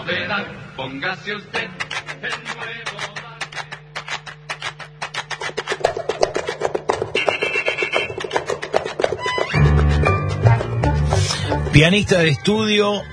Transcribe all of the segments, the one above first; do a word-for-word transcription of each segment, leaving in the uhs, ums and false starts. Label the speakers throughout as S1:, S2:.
S1: Póngase usted el nuevo.
S2: Pianista de estudio,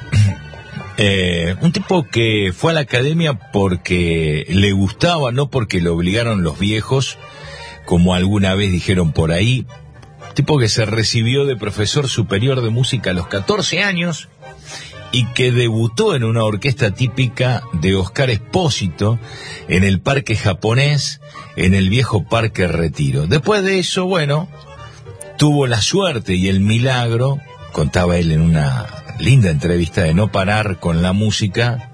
S2: eh, un tipo que fue a la academia porque le gustaba, no porque lo obligaron los viejos, como alguna vez dijeron por ahí. Tipo que se recibió de profesor superior de música a los catorce años y que debutó en una orquesta típica de Oscar Espósito en el Parque Japonés, en el viejo Parque Retiro. Después de eso, bueno, tuvo la suerte y el milagro, contaba él en una linda entrevista, de no parar con la música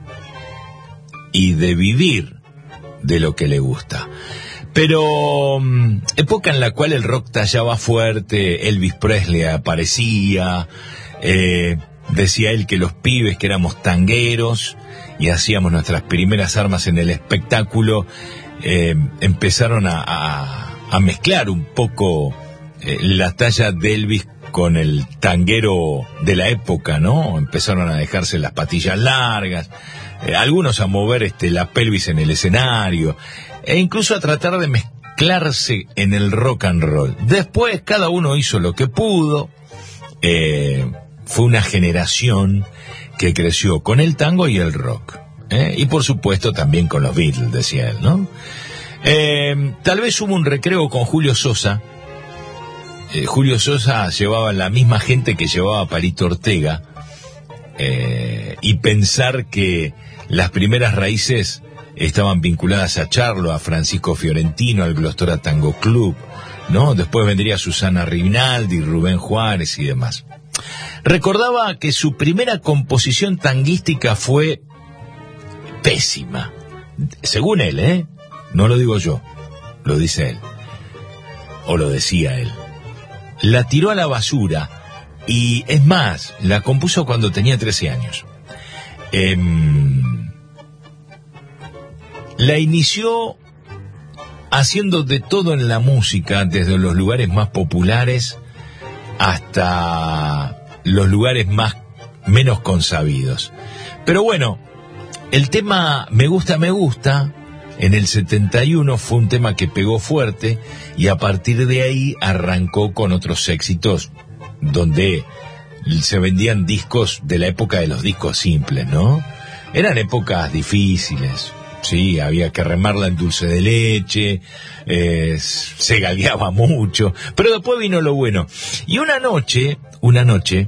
S2: y de vivir de lo que le gusta. Pero um, época en la cual el rock tallaba fuerte, Elvis Presley aparecía, eh, decía él que los pibes que éramos tangueros y hacíamos nuestras primeras armas en el espectáculo, eh, empezaron a, a, a mezclar un poco eh, la talla de Elvis con el tanguero de la época, ¿no? Empezaron a dejarse las patillas largas, eh, algunos a mover este, la pelvis en el escenario, e incluso a tratar de mezclarse en el rock and roll. Después cada uno hizo lo que pudo. Eh, fue una generación que creció con el tango y el rock, ¿eh? Y por supuesto también con los Beatles, decía él, ¿no? Eh, tal vez hubo un recreo con Julio Sosa. Eh, Julio Sosa llevaba la misma gente que llevaba a Palito Ortega, eh, y pensar que las primeras raíces estaban vinculadas a Charlo, a Francisco Fiorentino, al Glostora Tango Club, ¿no? Después vendría Susana Rinaldi, Rubén Juárez y demás. Recordaba que su primera composición tanguística fue pésima, según él, ¿eh? No lo digo yo, lo dice él, o lo decía él. La tiró a la basura y, es más, la compuso cuando tenía trece años. Eh, la inició haciendo de todo en la música, desde los lugares más populares hasta los lugares más menos consabidos. Pero bueno, el tema Me Gusta, Me Gusta, en el setenta y uno fue un tema que pegó fuerte y a partir de ahí arrancó con otros éxitos donde se vendían discos de la época de los discos simples, ¿no? Eran épocas difíciles, sí, había que remarla en dulce de leche, eh, se galgueaba mucho, pero después vino lo bueno. Y una noche, una noche,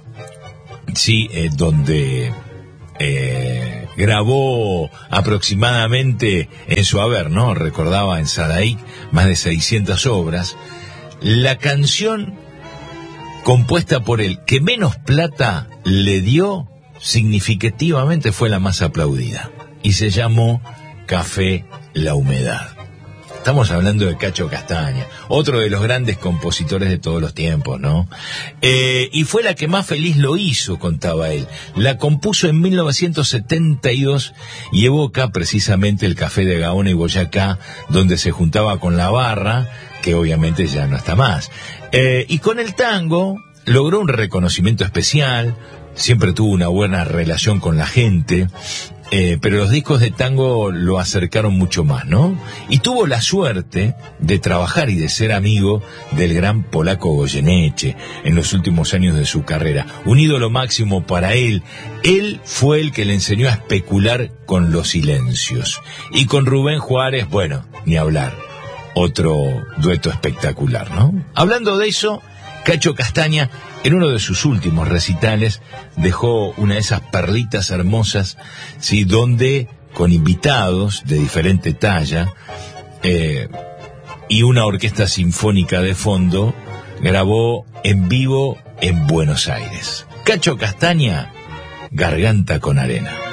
S2: sí, eh, donde eh, grabó aproximadamente en su haber, ¿no? Recordaba en Sadaic más de seiscientas obras. La canción compuesta por él que menos plata le dio significativamente fue la más aplaudida y se llamó Café La Humedad. Estamos hablando de Cacho Castaña, otro de los grandes compositores de todos los tiempos, ¿no? Eh, y fue la que más feliz lo hizo, contaba él. La compuso en mil novecientos setenta y dos y evoca precisamente el café de Gaona y Boyacá, donde se juntaba con la barra, que obviamente ya no está más. Eh, y con el tango logró un reconocimiento especial, siempre tuvo una buena relación con la gente. Eh, pero los discos de tango lo acercaron mucho más, ¿no? Y tuvo la suerte de trabajar y de ser amigo del gran polaco Goyeneche en los últimos años de su carrera. Un ídolo máximo para él. Él fue el que le enseñó a especular con los silencios. Y con Rubén Juárez, bueno, ni hablar. Otro dueto espectacular, ¿no? Hablando de eso, Cacho Castaña, en uno de sus últimos recitales, dejó una de esas perlitas hermosas, sí, donde, con invitados de diferente talla, eh, y una orquesta sinfónica de fondo, grabó en vivo en Buenos Aires. Cacho Castaña, Garganta con Arena.